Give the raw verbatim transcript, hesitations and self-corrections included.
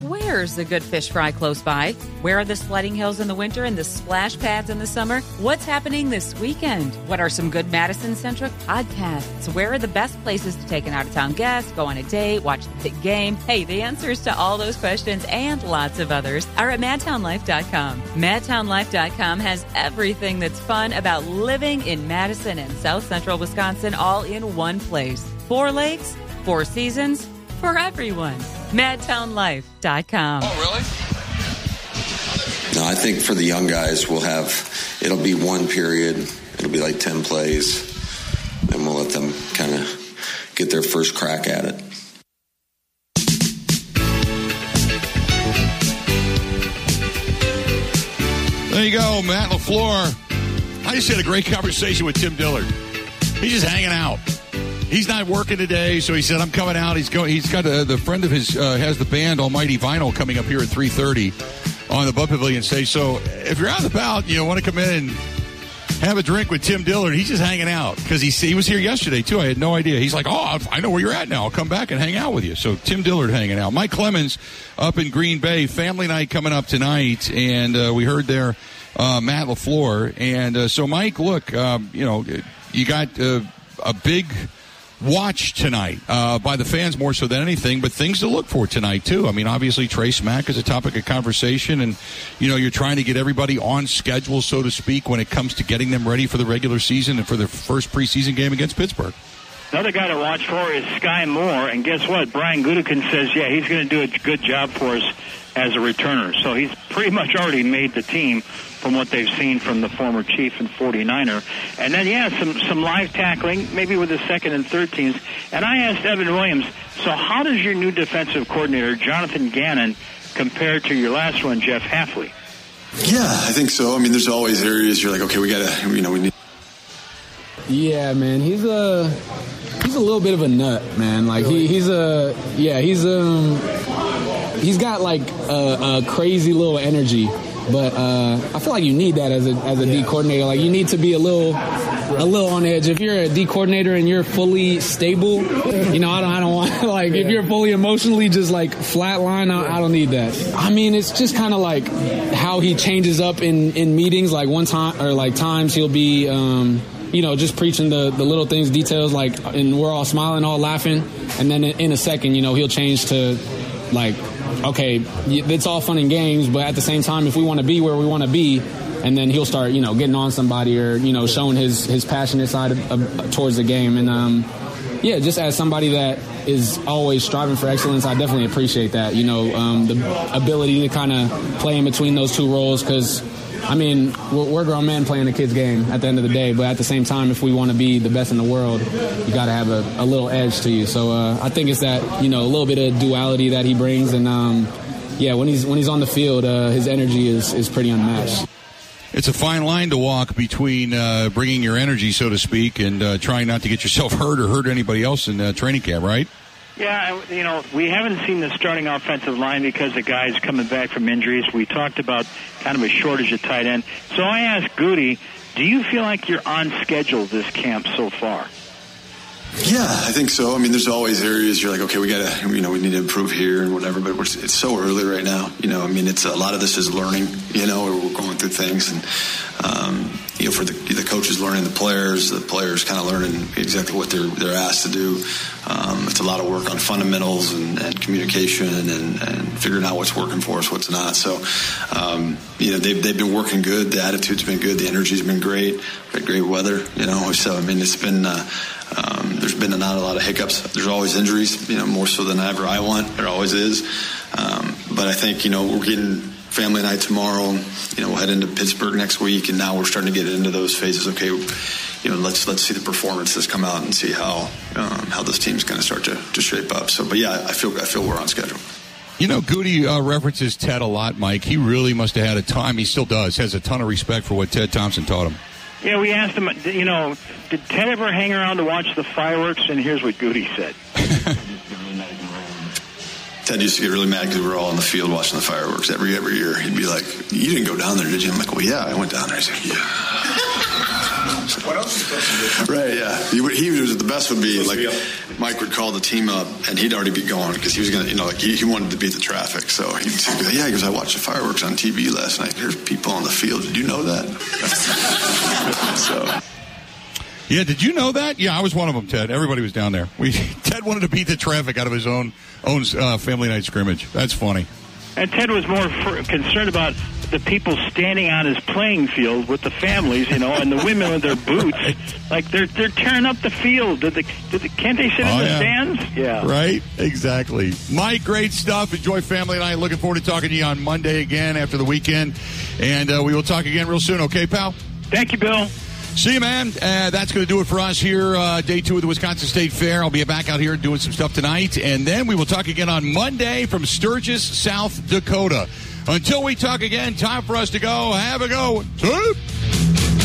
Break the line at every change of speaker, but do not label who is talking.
Where's a good fish fry close by? Where are the sledding hills in the winter and the splash pads in the summer? What's happening this weekend? What are some good Madison-centric podcasts? Where are the best places to take an out-of-town guest, go on a date, watch the big game? Hey, the answers to all those questions and lots of others are at madtown life dot com. madtown life dot com has everything that's fun about living in Madison and South Central Wisconsin all in one place. Four lakes, four seasons, for everyone. madtown life dot com.
Oh, really?
No, I think for the young guys, we'll have, it'll be one period. It'll be like ten plays. And we'll let them kind of get their first crack at it.
There you go, Matt LaFleur. I just had a great conversation with Tim Dillard. He's just hanging out. He's not working today, so he said, I'm coming out. He's going. He's got a, the friend of his uh, has the band Almighty Vinyl coming up here at three thirty on the Bud Pavilion stage. So if you're out and about, you know, want to come in and have a drink with Tim Dillard, he's just hanging out because he, he was here yesterday, too. I had no idea. He's like, oh, I know where you're at now. I'll come back and hang out with you. So Tim Dillard hanging out. Mike Clemens up in Green Bay. Family night coming up tonight, and uh, we heard there uh, Matt LaFleur. And uh, so, Mike, look, um, you know, you got uh, a big watch tonight uh, by the fans more so than anything, but things to look for tonight too. I mean, obviously Trace Mack is a topic of conversation, and you know, you're trying to get everybody on schedule, so to speak, when it comes to getting them ready for the regular season and for their first preseason game against Pittsburgh.
Another guy to watch for is Sky Moore, and guess what? Brian Gutekunst says, yeah, he's going to do a good job for us as a returner. So he's pretty much already made the team from what they've seen from the former Chief and forty-niner. And then, yeah, some, some live tackling, maybe with the second and third teams. And I asked Evan Williams, so how does your new defensive coordinator, Jonathan Gannon, compare to your last one, Jeff Hafley?
Yeah, I think so. I mean, there's always areas you're like, okay, we got to, you know, we need.
Yeah, man, he's a he's a little bit of a nut, man. Like he, he's a yeah, he's um he's got like a, a crazy little energy, but uh, I feel like you need that as a as a D coordinator. Like you need to be a little a little on edge. If you're a D coordinator and you're fully stable, you know, I don't I don't want like if you're fully emotionally just like flatline, I, I don't need that. I mean, it's just kind of like how he changes up in in meetings. Like one time or like times he'll be. Um, you know, just preaching the, the little things, details, like, and we're all smiling, all laughing. And then in a second, you know, he'll change to, like, okay, it's all fun and games, but at the same time, if we want to be where we want to be, and then he'll start, you know, getting on somebody or, you know, showing his, his passionate side of, of, towards the game. And, um, yeah, just as somebody that is always striving for excellence, I definitely appreciate that, you know, um, the ability to kind of play in between those two roles because, I mean, we're, we're grown men playing a kid's game at the end of the day, but at the same time, if we want to be the best in the world, you got to have a, a little edge to you. So uh, I think it's that, you know, a little bit of duality that he brings, and um, yeah, when he's when he's on the field, uh, his energy is is pretty unmatched.
It's a fine line to walk between uh, bringing your energy, so to speak, and uh, trying not to get yourself hurt or hurt anybody else in uh, training camp, right?
Yeah, you know, we haven't seen the starting offensive line because the guys coming back from injuries. We talked about kind of a shortage of tight end. So I asked Goody, do you feel like you're on schedule this camp so far?
Yeah, I think so. I mean, there's always areas you're like, okay, we got to, you know, we need to improve here and whatever, but we're, it's so early right now. You know, I mean, it's a lot of this is learning, you know, we're going through things. And, um, you know, for the, the coaches learning the players, the players kind of learning exactly what they're they're asked to do. Um, it's a lot of work on fundamentals and, and communication and, and figuring out what's working for us, what's not. So, um, you know, they've, they've been working good. The attitude's been good. The energy's been great. We've had great weather, you know. So, I mean, it's been uh, um, there's been not a lot of hiccups. There's always injuries, you know, more so than ever I want. There always is. Um, but I think, you know, we're getting family night tomorrow. You know, we'll head into Pittsburgh next week, and now we're starting to get into those phases. Okay, you know, let's let's see the performances come out and see how um, how this team's going to start to, to shape up. So, but yeah, I feel I feel we're on schedule.
You know, Goody uh, references Ted a lot, Mike. He really must have had a time. He still does. Has a ton of respect for what Ted Thompson taught him.
Yeah, we asked him, you know, did Ted ever hang around to watch the fireworks? And here's what Goody said.
Ted used to get really mad because we were all in the field watching the fireworks every every year. He'd be like, "You didn't go down there, did you?" I'm like, "Well, yeah, I went down there." He's like, "Yeah." What else is supposed to do? Right, yeah. He, would, he was the best would be like Mike would call the team up and he'd already be going because he was going to, you know, like he, he wanted to beat the traffic. So he'd say, yeah, he goes, I watched the fireworks on T V last night. There's people on the field. Did you know that? So.
Yeah, did you know that? Yeah, I was one of them, Ted. Everybody was down there. We Ted wanted to beat the traffic out of his own own uh, family night scrimmage. That's funny.
And Ted was more for, concerned about the people standing on his playing field with the families, you know, and the women with their boots. Right. Like, they're they're tearing up the field. Did they, did they, can't they sit oh, in the
yeah.
stands? Yeah.
Right? Exactly. Mike, great stuff. Enjoy family night. Looking forward to talking to you on Monday again after the weekend. And uh, we will talk again real soon. Okay, pal?
Thank you, Bill.
See you, man. Uh, that's going to do it for us here, uh, day two of the Wisconsin State Fair. I'll be back out here doing some stuff tonight. And then we will talk again on Monday from Sturgis, South Dakota. Until we talk again, time for us to go. Have a go.